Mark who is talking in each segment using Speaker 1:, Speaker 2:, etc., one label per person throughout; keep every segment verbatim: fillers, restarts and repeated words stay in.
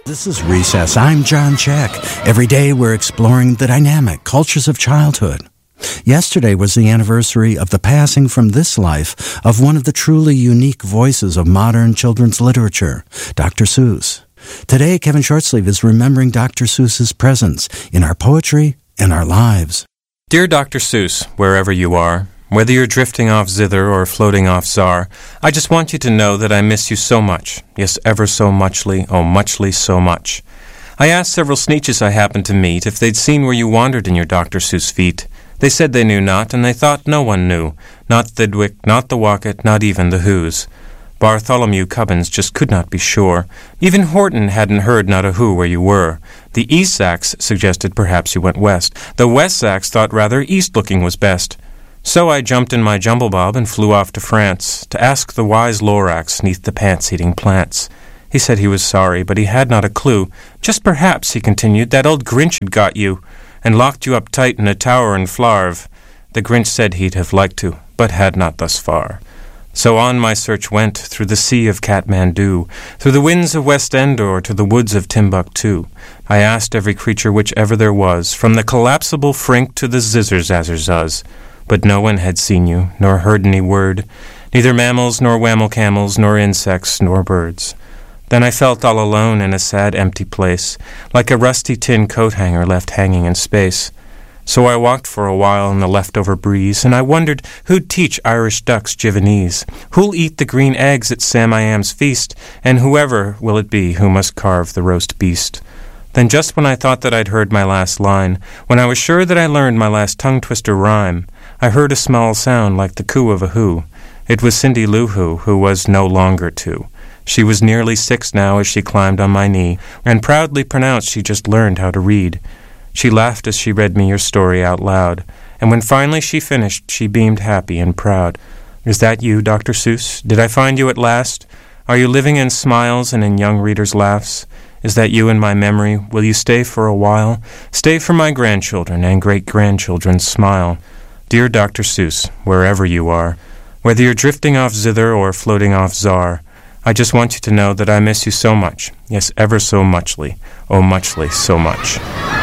Speaker 1: This is Recess. I'm John Check. Every day we're exploring the dynamic cultures of childhood. Yesterday was the anniversary of the passing from this life of one of the truly unique voices of modern children's literature, Doctor Seuss. Today, Kevin Shortsleeve is remembering Doctor Seuss's presence in our poetry and our lives.
Speaker 2: Dear Doctor Seuss, wherever you are, whether you're drifting off zither or floating off czar, I just want you to know that I miss you so much. Yes, ever so muchly, oh muchly so much. I asked several Sneetches I happened to meet if they'd seen where you wandered in your Doctor Seuss feet. They said they knew not, and they thought no one knew. Not Thidwick, not the Wocket, not even the Whos. Bartholomew Cubbins just could not be sure. Even Horton hadn't heard not a who where you were. The East Sacs suggested perhaps you went west. The West Sacs thought rather east-looking was best. So I jumped in my jumble bob and flew off to France to ask the wise Lorax neath the pants-eating plants. He said he was sorry, but he had not a clue. Just perhaps, he continued, that old Grinch had got you and locked you up tight in a tower in Flarv. The Grinch said he'd have liked to, but had not thus far. So on my search went, through the sea of Katmandu, through the winds of West Endor to the woods of Timbuktu. I asked every creature whichever there was, from the collapsible Frink to the Zizzer-Zazzers-Zuzz. But no one had seen you, nor heard any word, neither mammals, nor wamble-camels, nor insects, nor birds. Then I felt all alone in a sad empty place, like a rusty tin coat-hanger left hanging in space. So I walked for a while in the leftover breeze, and I wondered who'd teach Irish ducks Jivanese, who'll eat the green eggs at Sam I Am's feast, and whoever will it be who must carve the roast beast. Then just when I thought that I'd heard my last line, when I was sure that I learned my last tongue-twister rhyme, I heard a small sound like the coo of a who. It was Cindy Lou Who, who was no longer two. She was nearly six now as she climbed on my knee, and proudly pronounced she just learned how to read. She laughed as she read me your story out loud, and when finally she finished, she beamed happy and proud. Is that you, Doctor Seuss? Did I find you at last? Are you living in smiles and in young readers' laughs? Is that you in my memory? Will you stay for a while? Stay for my grandchildren and great-grandchildren's smile. Dear Doctor Seuss, wherever you are, whether you're drifting off zither or floating off czar, I just want you to know that I miss you so much. Yes, ever so muchly. Oh, muchly, so much.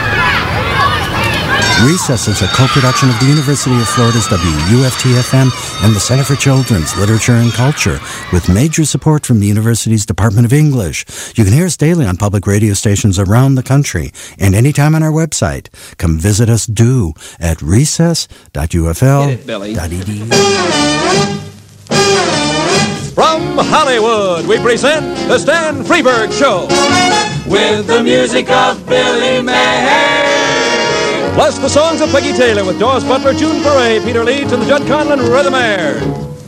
Speaker 1: Recess is a co-production of the University of Florida's W U F T F M and the Center for Children's Literature and Culture, with major support from the university's Department of English. You can hear us daily on public radio stations around the country and anytime on our website. Come visit us do at recess dot u f l dot e d u.
Speaker 3: From Hollywood, we present The Stan Freberg Show,
Speaker 4: with the music of Billy May.
Speaker 3: plus the songs of Peggy Taylor with Doris Butler, June Foray, Peter Leeds, and the Judd Conlon Rhythm Air.